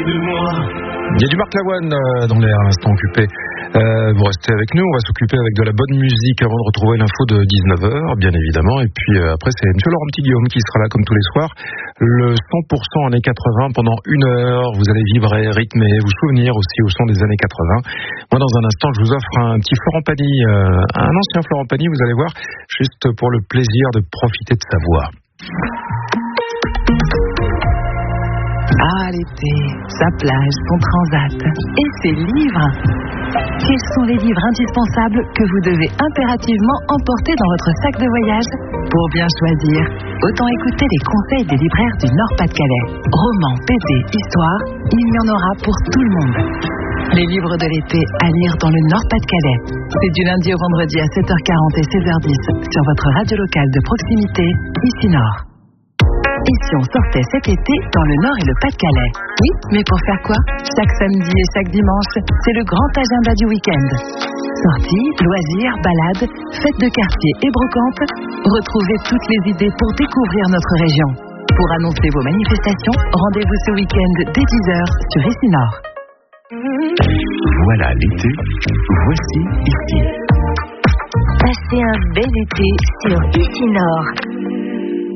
Il y a du Marc Lavoine dans l'air, un instant occupé. Vous restez avec nous, on va s'occuper avec de la bonne musique avant de retrouver l'info de 19h, bien évidemment. Et puis après, c'est M. Laurent Petit-Guillaume qui sera là comme tous les soirs. Le 100% années 80 pendant 1 heure. Vous allez vibrer, rythmer, vous souvenir aussi au son des années 80. Moi, dans un instant, je vous offre un petit Florent Pagny, un ancien Florent Pagny, vous allez voir, juste pour le plaisir de profiter de sa voix. Ah, l'été, sa plage, son transat et ses livres. Quels sont les livres indispensables que vous devez impérativement emporter dans votre sac de voyage? Pour bien choisir, autant écouter les conseils des libraires du Nord-Pas-de-Calais. Romans, BD, histoire, il y en aura pour tout le monde. Les livres de l'été à lire dans le Nord-Pas-de-Calais. C'est du lundi au vendredi à 7h40 et 16h10 sur votre radio locale de proximité, ici Nord. Et si on sortait cet été dans le Nord et le Pas-de-Calais? Oui, mais pour faire quoi? Chaque samedi et chaque dimanche, c'est le grand agenda du week-end. Sorties, loisirs, balades, fêtes de quartier et brocantes, retrouvez toutes les idées pour découvrir notre région. Pour annoncer vos manifestations, rendez-vous ce week-end dès 10h sur ici Nord. Voilà l'été, voici ici. Passez un bel été sur ici Nord.